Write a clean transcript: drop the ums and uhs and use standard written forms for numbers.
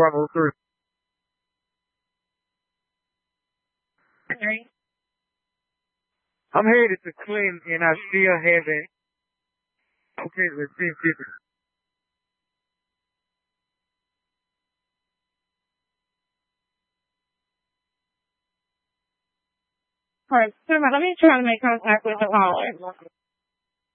Bravo 3. Sorry. I'm headed to Clinton and I still haven't. Okay, let's see. All right, so let me try to make contact with the caller.